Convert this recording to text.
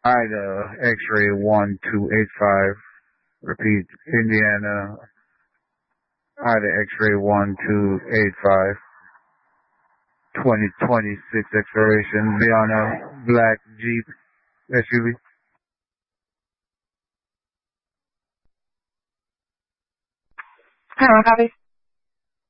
Ida X-ray 1285. Repeat, Indiana. Ida X-ray 1285. 2026 expiration. Be on a black Jeep SUV. Hello, copy.